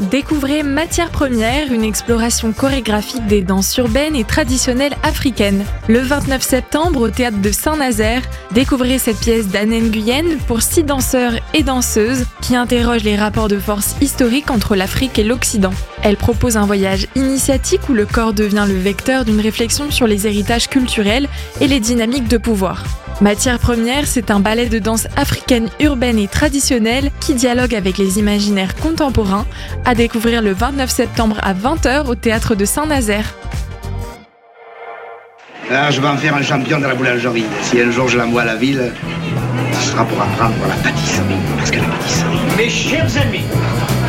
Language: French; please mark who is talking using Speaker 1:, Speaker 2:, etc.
Speaker 1: Découvrez Matière première, une exploration chorégraphique des danses urbaines et traditionnelles africaines. Le 29 septembre, au théâtre de Saint-Nazaire, découvrez cette pièce d'Anne Nguyen pour 6 danseurs et danseuses qui interrogent les rapports de force historiques entre l'Afrique et l'Occident. Elle propose un voyage initiatique où le corps devient le vecteur d'une réflexion sur les héritages culturels et les dynamiques de pouvoir. Matière première, c'est un ballet de danse africaine urbaine et traditionnelle qui dialogue avec les imaginaires contemporains, à découvrir le 29 septembre à 20h au théâtre de Saint-Nazaire.
Speaker 2: Là, je vais en faire un champion de la boulangerie. Si un jour je l'envoie à la ville, ce sera pour apprendre la pâtisserie. Parce que la pâtisserie...
Speaker 3: Mes chers amis,